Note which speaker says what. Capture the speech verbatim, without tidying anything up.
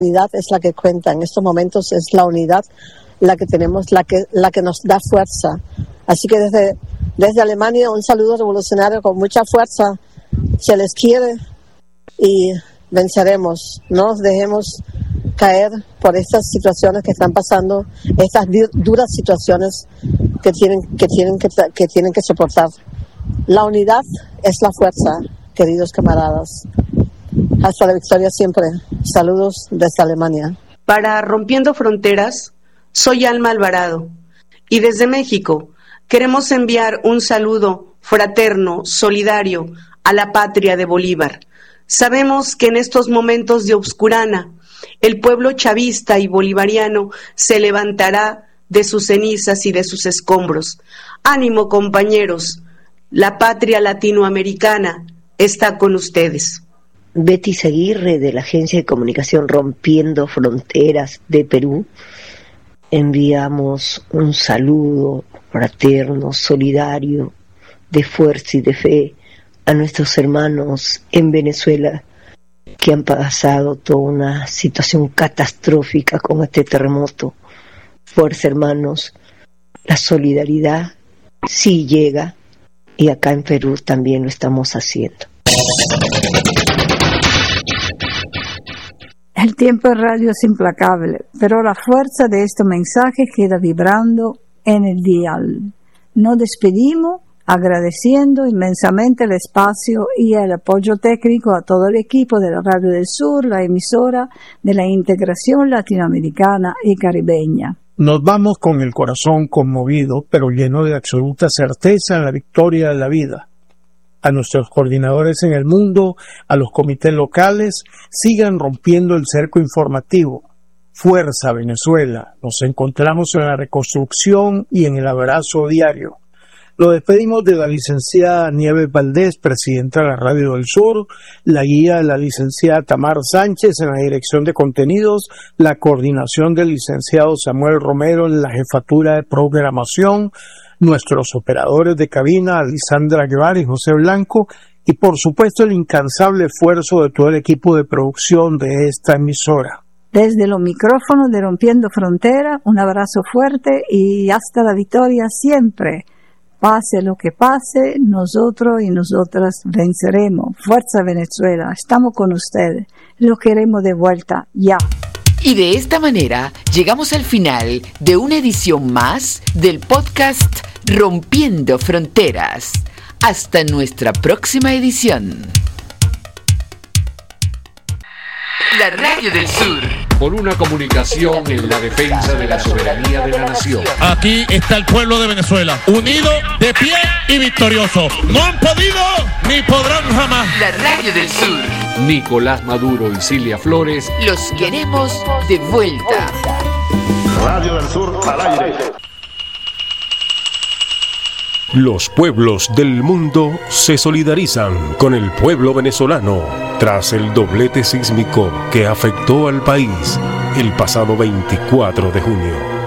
Speaker 1: unidad es la que cuenta. En estos momentos es la unidad la que tenemos, la que, la que nos da fuerza. Así que desde, desde Alemania un saludo revolucionario con mucha fuerza. Se les quiere y venceremos. No nos dejemos caer por estas situaciones que están pasando, estas duras situaciones que tienen que tienen que, que tienen que soportar. La unidad es la fuerza, queridos camaradas. Hasta la victoria siempre. Saludos desde Alemania.
Speaker 2: Para Rompiendo Fronteras, soy Alma Alvarado y desde México queremos enviar un saludo fraterno, solidario a la patria de Bolívar. Sabemos que en estos momentos de obscurana, el pueblo chavista y bolivariano se levantará de sus cenizas y de sus escombros. Ánimo, compañeros, la patria latinoamericana está con ustedes.
Speaker 3: Betty Aguirre, de la Agencia de Comunicación Rompiendo Fronteras de Perú, enviamos un saludo fraterno, solidario, de fuerza y de fe a nuestros hermanos en Venezuela que han pasado toda una situación catastrófica con este terremoto. Fuerza, hermanos, la solidaridad sí llega y acá en Perú también lo estamos haciendo.
Speaker 4: El tiempo en radio es implacable, pero la fuerza de este mensaje queda vibrando en el dial. Nos despedimos agradeciendo inmensamente el espacio y el apoyo técnico a todo el equipo de la Radio del Sur, la emisora de la integración latinoamericana y caribeña.
Speaker 5: Nos vamos con el corazón conmovido, pero lleno de absoluta certeza en la victoria de la vida. A nuestros coordinadores en el mundo, a los comités locales, sigan rompiendo el cerco informativo. Fuerza, Venezuela. Nos encontramos en la reconstrucción y en el abrazo diario. Lo despedimos de la licenciada Nieves Valdés, presidenta de la Radio del Sur, la guía de la licenciada Tamar Sánchez en la dirección de contenidos, la coordinación del licenciado Samuel Romero en la jefatura de programación, nuestros operadores de cabina, Alisandra Guevara y José Blanco, y por supuesto el incansable esfuerzo de todo el equipo de producción de esta emisora.
Speaker 4: Desde los micrófonos de Rompiendo Frontera, un abrazo fuerte y hasta la victoria siempre. Pase lo que pase, nosotros y nosotras venceremos. Fuerza Venezuela, estamos con ustedes. Lo queremos de vuelta, ya.
Speaker 6: Y de esta manera llegamos al final de una edición más del podcast Rompiendo Fronteras. Hasta nuestra próxima edición. La Radio del Sur.
Speaker 7: Por una comunicación en la defensa de la soberanía de la nación.
Speaker 8: Aquí está el pueblo de Venezuela, unido, de pie y victorioso. No han podido ni podrán jamás.
Speaker 6: La Radio del Sur.
Speaker 7: Nicolás Maduro y Cilia Flores.
Speaker 6: Los queremos de vuelta.
Speaker 9: Radio del Sur al aire.
Speaker 10: Los pueblos del mundo se solidarizan con el pueblo venezolano tras el doblete sísmico que afectó al país el pasado veinticuatro de junio.